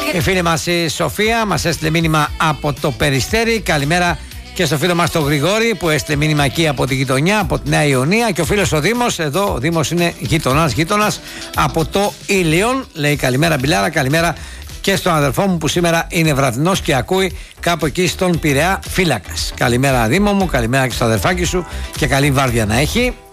Η φίλη μας η Σοφία μας έστειλε μήνυμα από το Περιστέρι. Καλημέρα και στο φίλο μας τον Γρηγόρη που έστειλε μήνυμα εκεί από τη γειτονιά, από τη Νέα Ιωνία. Και ο φίλος ο Δήμος, εδώ ο Δήμος είναι γείτονας από το Ήλιον. Λέει καλημέρα Μπιλάρα, καλημέρα και στον αδερφό μου που σήμερα είναι βραδινός και ακούει κάπου εκεί στον Πειραιά Φύλακας. Καλημέρα Δήμο μου, καλημέρα και στο αδερφάκι σου και καλή βάρδια να έχει.